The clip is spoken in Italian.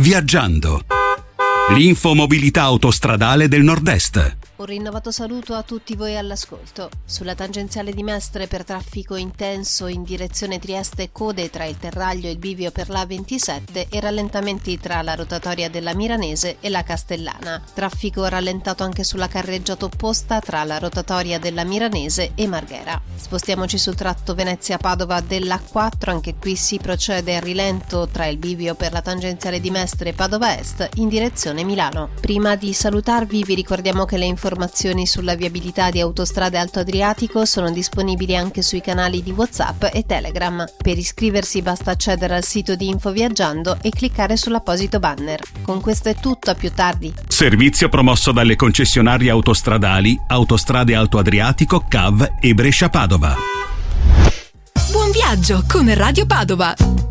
Viaggiando. L'infomobilità autostradale del Nord-Est. Un rinnovato saluto a tutti voi all'ascolto. Sulla tangenziale di Mestre per traffico intenso in direzione Trieste, code tra il Terraglio e il bivio per la A27 e rallentamenti tra la rotatoria della Miranese e la Castellana. Traffico rallentato anche sulla carreggiata opposta tra la rotatoria della Miranese e Marghera. Spostiamoci sul tratto Venezia-Padova della A4, anche qui si procede a rilento tra il bivio per la tangenziale di Mestre e Padova Est in direzione Milano. Prima di salutarvi vi ricordiamo che le informazioni sulla viabilità di Autostrade Alto Adriatico sono disponibili anche sui canali di WhatsApp e Telegram. Per iscriversi basta accedere al sito di Infoviaggiando e cliccare sull'apposito banner. Con questo è tutto, a più tardi. Servizio promosso dalle concessionarie autostradali Autostrade Alto Adriatico, CAV e Brescia Padova. Buon viaggio con Radio Padova!